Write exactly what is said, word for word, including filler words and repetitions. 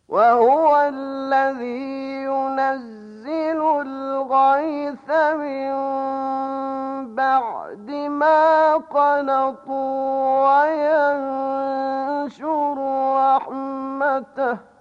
وهو الذي ينزل الغيث من بعد ما قنطوا وينشر رحمته